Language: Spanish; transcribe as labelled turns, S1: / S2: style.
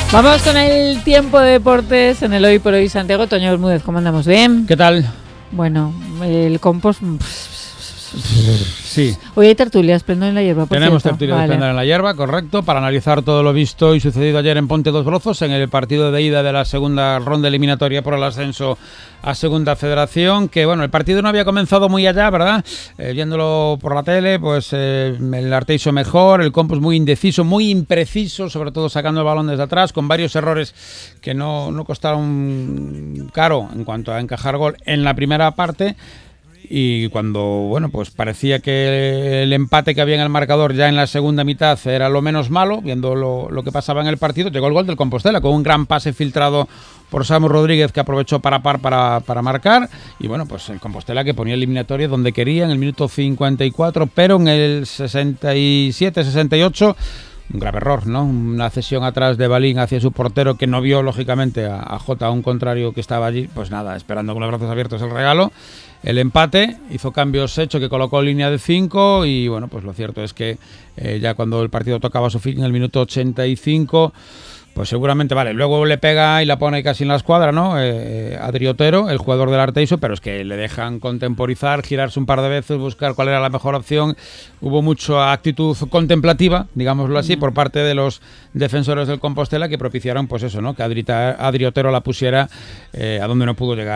S1: Vamos con el tiempo de deportes en el Hoy por Hoy Santiago. Toño Bermúdez, ¿cómo andamos? ¿Bien?
S2: ¿Qué tal?
S1: Bueno, el compost...
S2: Sí.
S1: Hoy hay tertulias, Esplendor en la Hierba, por
S2: Tenemos
S1: cierto.
S2: tertulia de Esplendor en la Hierba, correcto, para analizar todo lo visto y sucedido ayer en Ponte dos Brozos, en el partido de ida de la segunda ronda eliminatoria por el ascenso a Segunda Federación, que bueno, el partido no había comenzado muy allá, ¿verdad? Viéndolo por la tele, pues el Arteixo mejor, el Compos muy indeciso, muy impreciso, sobre todo sacando el balón desde atrás, con varios errores que no costaron caro en cuanto a encajar gol en la primera parte. Y cuando, bueno, pues parecía que el empate que había en el marcador ya en la segunda mitad era lo menos malo, viendo lo que pasaba en el partido, llegó el gol del Compostela con un gran pase filtrado por Samu Rodríguez, que aprovechó para marcar. Y bueno, pues el Compostela que ponía eliminatoria donde quería en el minuto 54, pero en el 67-68... un grave error, ¿no? Una cesión atrás de Balín hacia su portero, que no vio, lógicamente, a Jota, un contrario que estaba allí. Pues nada, esperando con los brazos abiertos el regalo. El empate, hizo cambios hechos, que colocó línea de 5 y, bueno, pues lo cierto es que ya cuando el partido tocaba su fin, en el minuto 85... pues seguramente, vale, luego le pega y la pone casi en la escuadra, ¿no? Adri Otero, el jugador del Arteixo, pero es que le dejan contemporizar, girarse un par de veces, buscar cuál era la mejor opción. Hubo mucha actitud contemplativa, digámoslo así, por parte de los defensores del Compostela, que propiciaron, pues eso, ¿no? Que Adri Otero la pusiera a donde no pudo llegar.